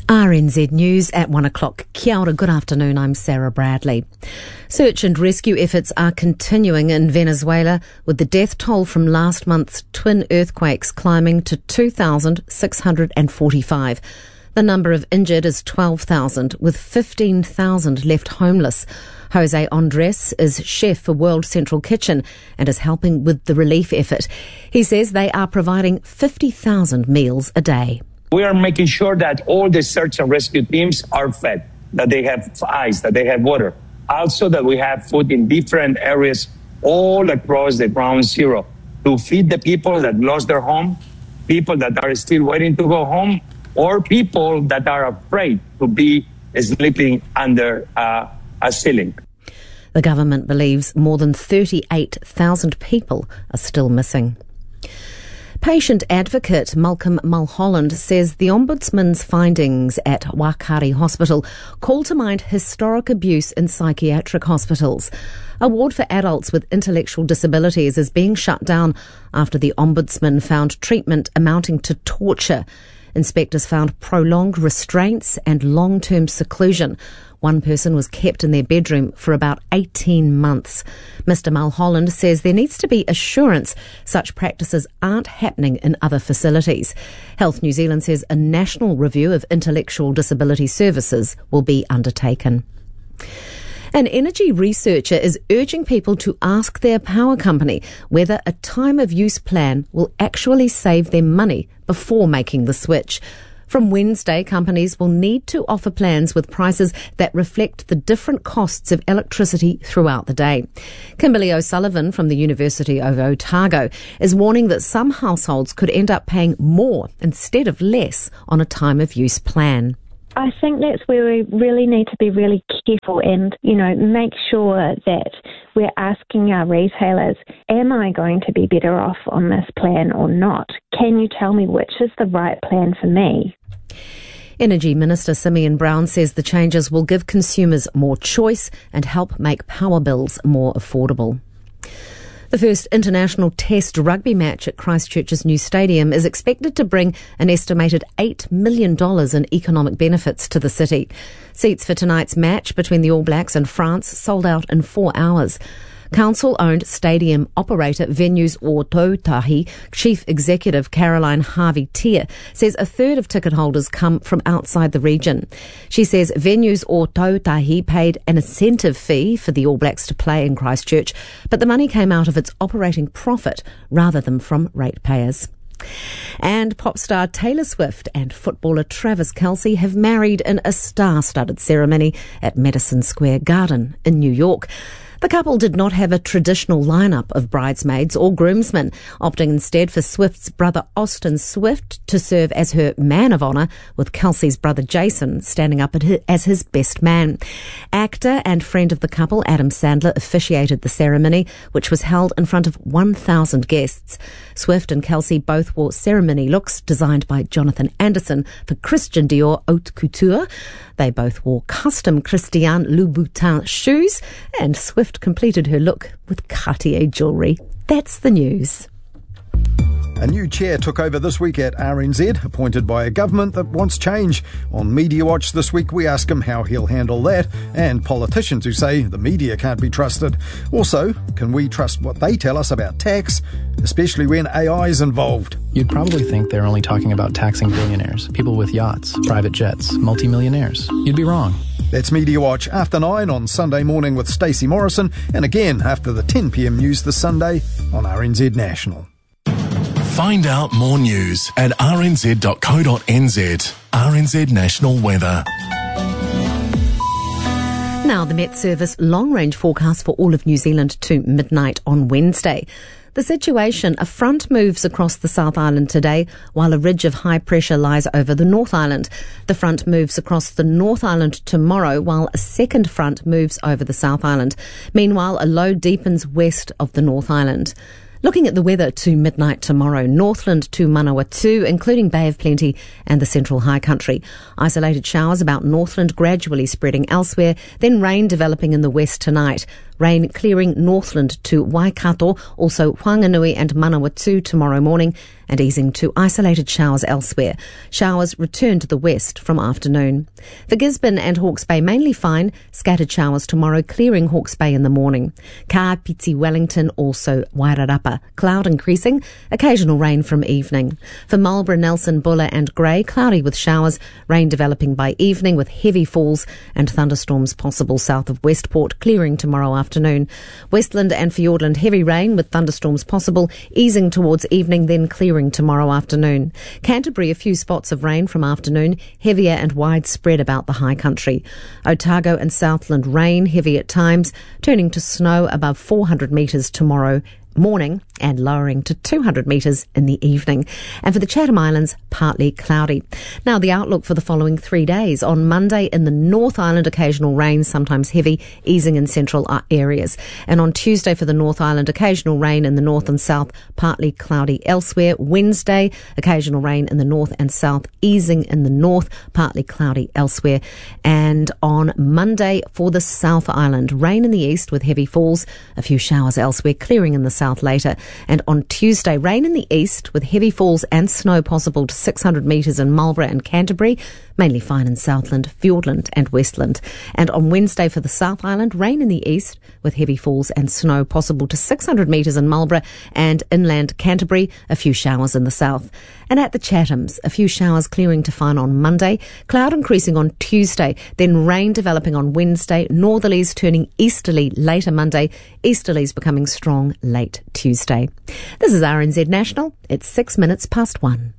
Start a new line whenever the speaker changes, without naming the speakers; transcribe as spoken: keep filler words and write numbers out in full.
R N Z News at one o'clock. Kia ora, good afternoon, I'm Sarah Bradley. Search and rescue efforts are continuing in Venezuela, with the death toll from last month's twin earthquakes climbing to two thousand six hundred forty-five. The number of injured is twelve thousand, with fifteen thousand left homeless. Jose Andres is chef for World Central Kitchen and is helping with the relief effort. He says they are providing fifty thousand meals a day.
We are making sure that all the search and rescue teams are fed, that they have ice, that they have water. Also that we have food in different areas all across the ground zero to feed the people that lost their home, people that are still waiting to go home, or people that are afraid to be sleeping under uh, a ceiling.
The government believes more than thirty-eight thousand people are still missing. Patient advocate Malcolm Mulholland says the Ombudsman's findings at Waitakere Hospital call to mind historic abuse in psychiatric hospitals. A ward for adults with intellectual disabilities is being shut down after the Ombudsman found treatment amounting to torture. Inspectors found prolonged restraints and long-term seclusion. One person was kept in their bedroom for about eighteen months. Mister Mulholland says there needs to be assurance such practices aren't happening in other facilities. Health New Zealand says a national review of intellectual disability services will be undertaken. An energy researcher is urging people to ask their power company whether a time of use plan will actually save them money before making the switch. From Wednesday, companies will need to offer plans with prices that reflect the different costs of electricity throughout the day. Kimberly O'Sullivan from the University of Otago is warning that some households could end up paying more instead of less on a time of use plan.
I think that's where we really need to be really careful and, you know, make sure that we're asking our retailers, am I going to be better off on this plan or not? Can you tell me which is the right plan for me?
Energy Minister Simeon Brown says the changes will give consumers more choice and help make power bills more affordable. The first international test rugby match at Christchurch's new stadium is expected to bring an estimated eight million dollars in economic benefits to the city. Seats for tonight's match between the All Blacks and France sold out in four hours. Council-owned stadium operator Venues Ōtautahi Chief Executive Caroline Harvey-Tier says a third of ticket holders come from outside the region. She says Venues Ōtautahi paid an incentive fee for the All Blacks to play in Christchurch, but the money came out of its operating profit rather than from ratepayers. And pop star Taylor Swift and footballer Travis Kelce have married in a star-studded ceremony at Madison Square Garden in New York. The couple did not have a traditional lineup of bridesmaids or groomsmen, opting instead for Swift's brother Austin Swift to serve as her man of honour, with Kelce's brother Jason standing up as his best man. Actor and friend of the couple, Adam Sandler, officiated the ceremony, which was held in front of one thousand guests. Swift and Kelce both wore ceremony looks designed by Jonathan Anderson for Christian Dior Haute Couture. They both wore custom Christian Louboutin shoes, and Swift completed her look with Cartier jewellery. That's the news.
A new chair took over this week at R N Z, appointed by a government that wants change. On Media Watch this week, we ask him how he'll handle that, and politicians who say the media can't be trusted. Also, can we trust what they tell us about tax, especially when A I is involved?
You'd probably think they're only talking about taxing billionaires, people with yachts, private jets, multimillionaires. You'd be wrong.
That's Media Watch after nine on Sunday morning with Stacey Morrison, and again after the ten p.m. news this Sunday on R N Z National.
Find out more news at r n z dot co dot n z. R N Z National Weather.
Now the Met Service long-range forecast for all of New Zealand to midnight on Wednesday. The situation, a front moves across the South Island today, while a ridge of high pressure lies over the North Island. The front moves across the North Island tomorrow, while a second front moves over the South Island. Meanwhile, a low deepens west of the North Island. Looking at the weather to midnight tomorrow, Northland to Manawatu, including Bay of Plenty and the Central High Country. Isolated showers about Northland gradually spreading elsewhere, then rain developing in the west tonight. Rain clearing northland to Waikato, also Whanganui and Manawatu tomorrow morning, and easing to isolated showers elsewhere. Showers return to the west from afternoon. For Gisborne and Hawke's Bay, mainly fine. Scattered showers tomorrow, clearing Hawke's Bay in the morning. Kapiti, Wellington, also Wairarapa. Cloud increasing, occasional rain from evening. For Marlborough, Nelson, Buller and Grey, cloudy with showers, rain developing by evening with heavy falls and thunderstorms possible south of Westport, clearing tomorrow afternoon. Westland and Fiordland, heavy rain with thunderstorms possible, easing towards evening, then clearing tomorrow afternoon. Canterbury, a few spots of rain from afternoon, heavier and widespread about the high country. Otago and Southland, rain, heavy at times, turning to snow above four hundred metres tomorrow morning and lowering to two hundred metres in the evening. And for the Chatham Islands, partly cloudy. Now the outlook for the following three days. On Monday in the North Island, occasional rain, sometimes heavy, easing in central areas. And on Tuesday for the North Island, occasional rain in the north and south, partly cloudy elsewhere. Wednesday, occasional rain in the north and south, easing in the north, partly cloudy elsewhere. And on Monday for the South Island, rain in the east with heavy falls, a few showers elsewhere, clearing in the south later. And on Tuesday, rain in the east with heavy falls and snow possible to six hundred metres in Marlborough and Canterbury, mainly fine in Southland, Fiordland and Westland. And on Wednesday for the South Island, rain in the east with heavy falls and snow possible to six hundred metres in Marlborough and inland Canterbury, a few showers in the south. And at the Chathams, a few showers clearing to fine on Monday, cloud increasing on Tuesday, then rain developing on Wednesday, northerlies turning easterly later Monday, easterlies becoming strong late Tuesday. This is R N Z National. It's six minutes past one.